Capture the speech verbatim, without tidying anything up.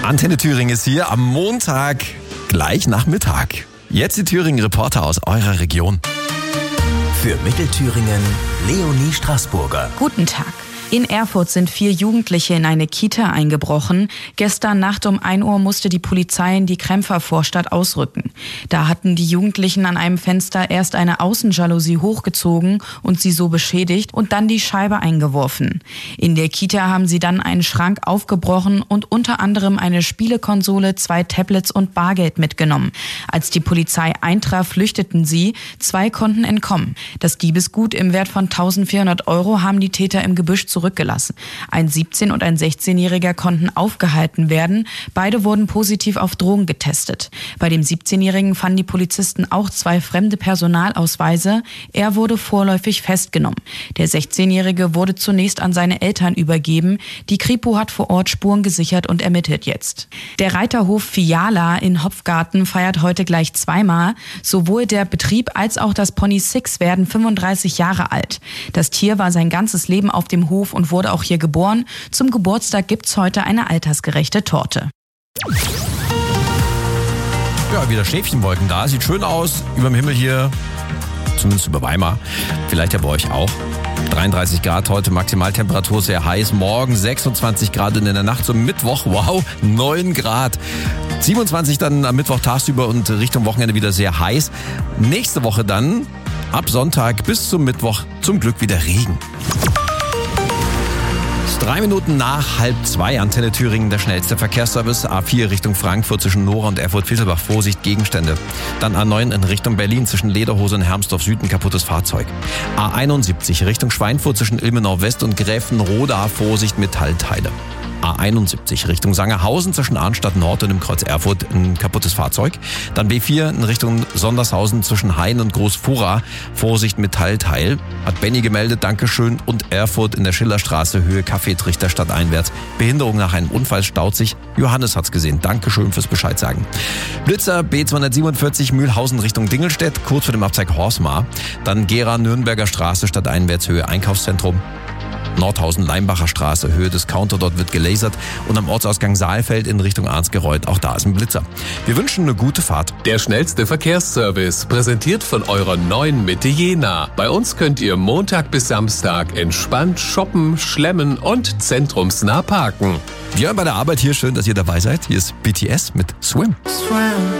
Antenne Thüringen ist hier am Montag gleich nach Mittag. Jetzt die Thüringen-Reporter aus eurer Region. Für Mittelthüringen Leonie Straßburger. Guten Tag. In Erfurt sind vier Jugendliche in eine Kita eingebrochen. Gestern Nacht um ein Uhr musste die Polizei in die Krempfer Vorstadt ausrücken. Da hatten die Jugendlichen an einem Fenster erst eine Außenjalousie hochgezogen und sie so beschädigt und dann die Scheibe eingeworfen. In der Kita haben sie dann einen Schrank aufgebrochen und unter anderem eine Spielekonsole, zwei Tablets und Bargeld mitgenommen. Als die Polizei eintraf, flüchteten sie. Zwei konnten entkommen. Das Diebesgut im Wert von eintausendvierhundert Euro haben die Täter im Gebüsch zurückgelassen. Ein siebzehn- und ein sechzehnjähriger konnten aufgehalten werden. Beide wurden positiv auf Drogen getestet. Bei dem siebzehnjährigen fanden die Polizisten auch zwei fremde Personalausweise. Er wurde vorläufig festgenommen. Der sechzehnjährige wurde zunächst an seine Eltern übergeben. Die Kripo hat vor Ort Spuren gesichert und ermittelt jetzt. Der Reiterhof Fiala in Hopfgarten feiert heute gleich zweimal. Sowohl der Betrieb als auch das Pony Six werden fünfunddreißig Jahre alt. Das Tier war sein ganzes Leben auf dem Hof und wurde auch hier geboren. Zum Geburtstag gibt's heute eine altersgerechte Torte. Ja, wieder Schäfchenwolken da. Sieht schön aus über dem Himmel hier, zumindest über Weimar. Vielleicht ja bei euch auch. dreiunddreißig Grad heute, Maximaltemperatur sehr heiß. Morgen sechsundzwanzig Grad und in der Nacht zum Mittwoch, wow, neun Grad. siebenundzwanzig dann am Mittwoch tagsüber und Richtung Wochenende wieder sehr heiß. Nächste Woche dann ab Sonntag bis zum Mittwoch zum Glück wieder Regen. Drei Minuten nach halb zwei, Antenne Thüringen, der schnellste Verkehrsservice. A vier Richtung Frankfurt zwischen Nora und Erfurt-Vilselbach, Vorsicht, Gegenstände. Dann A neun in Richtung Berlin zwischen Lederhose und Hermsdorf Süd, kaputtes Fahrzeug. A einundsiebzig Richtung Schweinfurt zwischen Ilmenau West und Gräfenroda, Vorsicht, Metallteile. A einundsiebzig Richtung Sangerhausen zwischen Arnstadt Nord und dem Kreuz Erfurt, ein kaputtes Fahrzeug. Dann B vier in Richtung Sondershausen zwischen Hain und Großfura, Vorsicht, Metallteil. Hat Benny gemeldet, Dankeschön. Und Erfurt in der Schillerstraße, Höhe Kaffeetrichter stadteinwärts. Behinderung nach einem Unfall, staut sich. Johannes hat's gesehen. Dankeschön fürs Bescheid sagen. Blitzer B zweihundertsiebenundvierzig Mühlhausen Richtung Dingelstedt, kurz vor dem Abzweig Horsmar. Dann Gera Nürnberger Straße stadteinwärts, Höhe Einkaufszentrum. Nordhausen-Leimbacher Straße, Höhe Discounter, dort wird gelasert. Und am Ortsausgang Saalfeld in Richtung Arnsgereuth, auch da ist ein Blitzer. Wir wünschen eine gute Fahrt. Der schnellste Verkehrsservice, präsentiert von eurer neuen Mitte Jena. Bei uns könnt ihr Montag bis Samstag entspannt shoppen, schlemmen und zentrumsnah parken. Ja, bei der Arbeit hier schön, dass ihr dabei seid. Hier ist B T S mit Swim. Swim.